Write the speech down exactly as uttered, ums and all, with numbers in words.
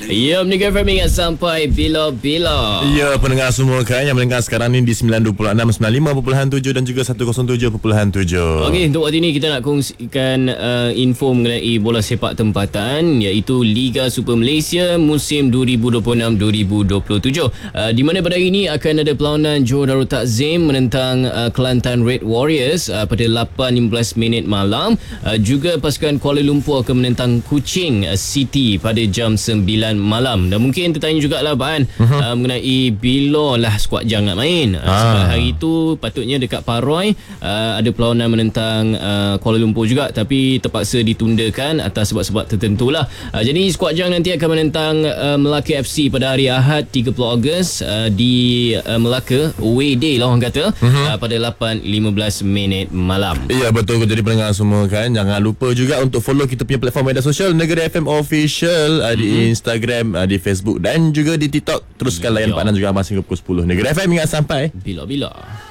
Ya, Negeri F M ingat sampai bila-bila. Ya, pendengar semua kan yang mendengar sekarang ni di sembilan dua enam, sembilan lima perpuluhan tujuh dan juga seratus tujuh perpuluhan tujuh. Okey, untuk waktu ini kita nak kongsikan uh, info mengenai bola sepak tempatan, iaitu Liga Super Malaysia musim dua ribu dua puluh enam dua ribu dua puluh tujuh. Uh, di mana pada hari ini akan ada perlawanan Johor Darul Takzim menentang uh, Kelantan Red Warriors uh, pada lapan lima belas minit malam. Uh, juga pasukan Kuala Lumpur akan menentang Kuching uh, City pada jam sembilan malam. Dan mungkin tertanya jugalah Baan uh-huh. uh, mengenai bila lah skuad Jang nak main. Uh, ah. Sebab hari itu patutnya dekat Paroi uh, ada perlawanan menentang uh, Kuala Lumpur juga, tapi terpaksa ditundakan atas sebab-sebab tertentu lah. Uh, jadi skuad Jang nanti akan menentang uh, Melaka F C pada hari Ahad tiga puluh Ogos uh, di uh, Melaka, away day lah orang kata, uh-huh. uh, pada lapan lima belas minit malam. Ya, betul. Jadi pendengar semua kan, jangan lupa juga untuk follow kita punya platform media sosial Negeri F M Official uh, di uh-huh. Instagram, uh, di Facebook dan juga di TikTok. Teruskan layan Pak dan juga Abang hingga pukul sepuluh. Negeri F M ingat sampai bila-bila.